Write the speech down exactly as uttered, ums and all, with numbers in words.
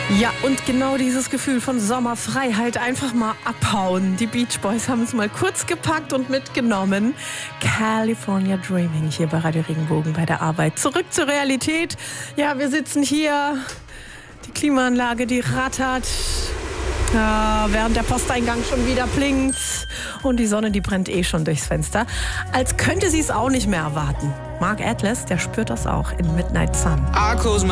Ja, und genau dieses Gefühl von Sommerfreiheit, einfach mal abhauen. Die Beach Boys haben es mal kurz gepackt und mitgenommen. California Dreaming hier bei Radio Regenbogen bei der Arbeit. Zurück zur Realität. Ja, wir sitzen hier. Die Klimaanlage, die rattert. Ja, während der Posteingang schon wieder blinkt. Und die Sonne, die brennt eh schon durchs Fenster. Als könnte sie es auch nicht mehr erwarten. Mark Atlas, der spürt das auch in Midnight Sun.